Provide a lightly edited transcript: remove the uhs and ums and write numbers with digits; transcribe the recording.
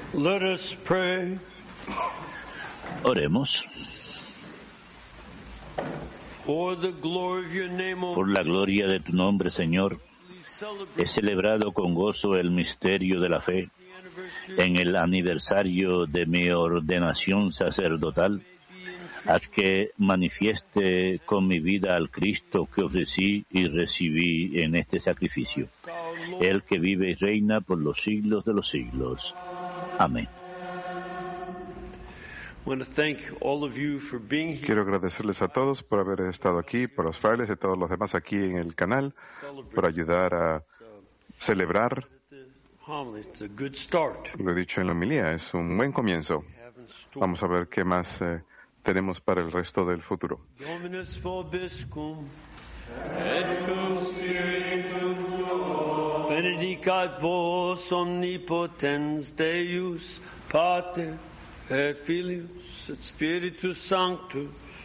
Let us pray. Oremos. For the glory of your name, O Por la gloria de tu nombre, Señor, he celebrado con gozo el misterio de la fe en el aniversario de mi ordenación sacerdotal. Haz que manifieste con mi vida al Cristo que ofrecí y recibí en este sacrificio, el que vive y reina por los siglos de los siglos. Amén. Quiero agradecerles a todos por haber estado aquí, por los frailes y todos los demás aquí en el canal, por ayudar a celebrar. Lo he dicho en la homilía, es un buen comienzo. Vamos a ver qué más tenemos para el resto del futuro. Dominus vobiscum, et cum spiritu tuo, benedicat vos omnipotens Deus, Pater, et Filius, et Spiritus Sanctus,